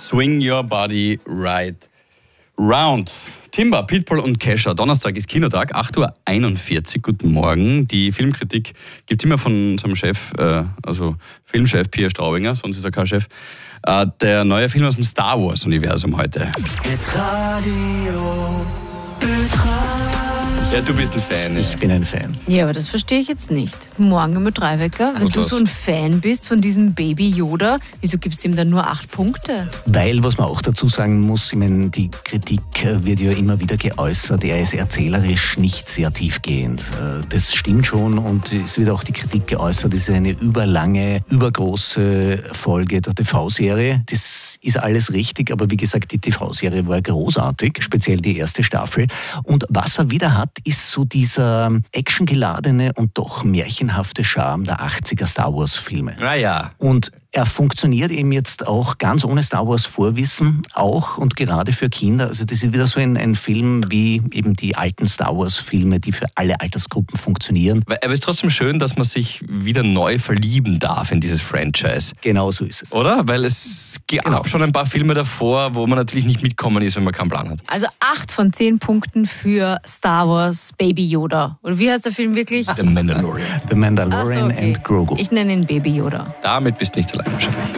Swing Your Body Right Round. Timba, Pitbull und Kesha. Donnerstag ist Kinotag, 8.41 Uhr. Guten Morgen. Die Filmkritik gibt es immer von unserem Chef, also Filmchef Pierre Straubinger, sonst ist er kein Chef. Der neue Film aus dem Star Wars-Universum heute. Ja, du bist ein Fan. Ich bin ein Fan. Ja, aber das verstehe ich jetzt nicht. Morgen mit Dreiwecker, wenn du so ein Fan bist von diesem Baby Yoda, wieso gibst du ihm dann nur 8 Punkte? Weil, was man auch dazu sagen muss, ich meine, die Kritik wird ja immer wieder geäußert, er ist erzählerisch nicht sehr tiefgehend. Das stimmt schon und es wird auch die Kritik geäußert, es ist eine überlange, übergroße Folge der TV-Serie. Das ist alles richtig, aber wie gesagt, die TV-Serie war großartig, speziell die erste Staffel. Und was er wieder hat, ist so dieser actiongeladene und doch märchenhafte Charme der 80er Star Wars Filme. Ah ja. Und er funktioniert eben jetzt auch ganz ohne Star Wars Vorwissen, auch und gerade für Kinder. Also das ist wieder so ein Film wie eben die alten Star Wars Filme, die für alle Altersgruppen funktionieren. Aber es ist trotzdem schön, dass man sich wieder neu verlieben darf in dieses Franchise. Genau so ist es. Oder? Weil es gab schon ein paar Filme davor, wo man natürlich nicht mitkommen ist, wenn man keinen Plan hat. Also 8 von 10 Punkten für Star Wars Baby Yoda. Oder wie heißt der Film wirklich? The Mandalorian. The Mandalorian Ach so, okay. and Grogu. Ich nenne ihn Baby Yoda. Damit bist du nicht allein wahrscheinlich.